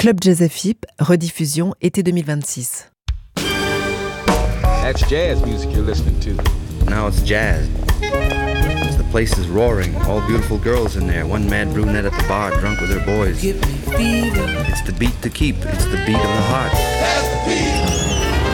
Club Jazz FIP, rediffusion été 2026. That's jazz music you're listening to. Now it's jazz. The place is roaring, all beautiful girls in there. One mad brunette at the bar, drunk with her boys. Give me fever. It's the beat to keep, it's the beat of the heart. That's the beat.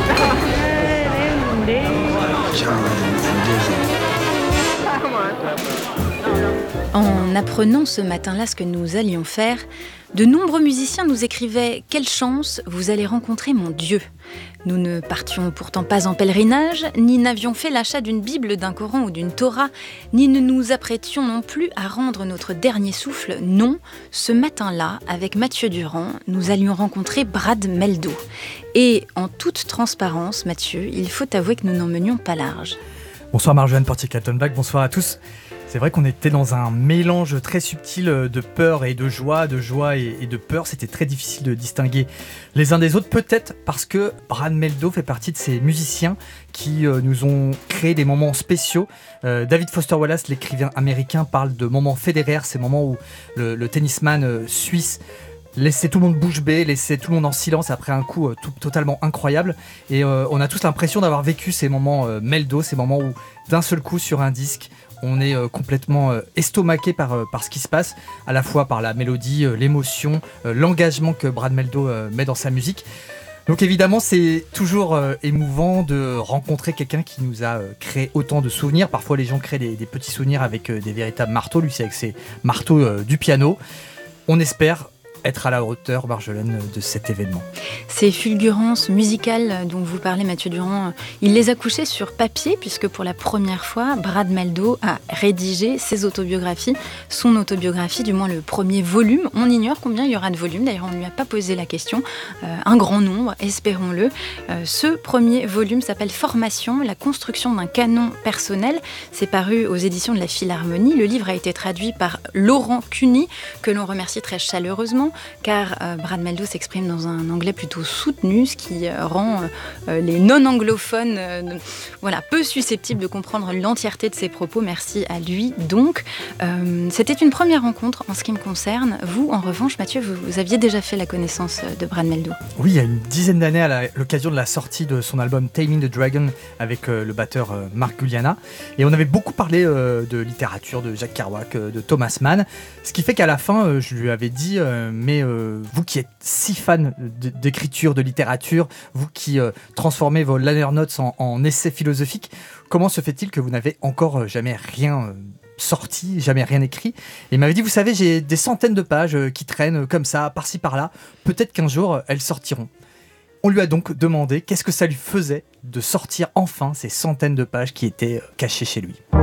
En apprenant ce matin-là ce que nous allions faire, de nombreux musiciens nous écrivaient « Quelle chance, vous allez rencontrer mon Dieu !» Nous ne partions pourtant pas en pèlerinage, ni n'avions fait l'achat d'une Bible, d'un Coran ou d'une Torah, ni ne nous apprêtions non plus à rendre notre dernier souffle. Non, ce matin-là, avec Mathieu Durand, nous allions rencontrer Brad Mehldau. Et en toute transparence, Mathieu, il faut avouer que nous n'en menions pas large. Bonsoir Marjolaine Portier-Kaltenbach, bonsoir à tous. C'est vrai qu'on était dans un mélange très subtil de peur et de joie et de peur. C'était très difficile de distinguer les uns des autres, peut-être parce que Brad Mehldau fait partie de ces musiciens qui nous ont créé des moments spéciaux. David Foster Wallace, l'écrivain américain, parle de moments fédéraires, ces moments où le tennisman suisse laissait tout le monde bouche bée, laissait tout le monde en silence après un coup totalement incroyable. Et on a tous l'impression d'avoir vécu ces moments Mehldau, ces moments où d'un seul coup sur un disque, on est complètement estomaqué par ce qui se passe, à la fois par la mélodie, l'émotion, l'engagement que Brad Mehldau met dans sa musique. Donc évidemment, c'est toujours émouvant de rencontrer quelqu'un qui nous a créé autant de souvenirs. Parfois, les gens créent des petits souvenirs avec des véritables marteaux. Lui, c'est avec ses marteaux du piano. On espère être à la hauteur, Marjolaine, de cet événement. Ces fulgurances musicales dont vous parlez, Mathieu Durand, il les a couchées sur papier, puisque pour la première fois, Brad Mehldau a rédigé ses autobiographies, son autobiographie, du moins le premier volume. On ignore combien il y aura de volumes, d'ailleurs on ne lui a pas posé la question, un grand nombre, espérons-le. Ce premier volume s'appelle Formation, la construction d'un canon personnel. C'est paru aux éditions de la Philharmonie. Le livre a été traduit par Laurent Cuny, que l'on remercie très chaleureusement, car Brad Mehldau s'exprime dans un anglais plutôt soutenu, ce qui rend les non-anglophones peu susceptibles de comprendre l'entièreté de ses propos. merci à lui. Donc, c'était une première rencontre en ce qui me concerne. Vous, en revanche, Mathieu, vous aviez déjà fait la connaissance de Brad Mehldau. Oui, il y a une dizaine d'années, à l'occasion de la sortie de son album Taming the Dragon avec le batteur Mark Guiliana. Et on avait beaucoup parlé de littérature, de Jack Kerouac, de Thomas Mann. Ce qui fait qu'à la fin, je lui avais dit mais vous qui êtes si fan d'écriture, de littérature, vous qui transformez vos liner notes en essais philosophiques, comment se fait-il que vous n'avez encore jamais rien sorti, jamais rien écrit? Et il m'avait dit, vous savez, j'ai des centaines de pages qui traînent comme ça, par-ci par-là, peut-être qu'un jour elles sortiront. On lui a donc demandé qu'est-ce que ça lui faisait de sortir enfin ces centaines de pages qui étaient cachées chez lui.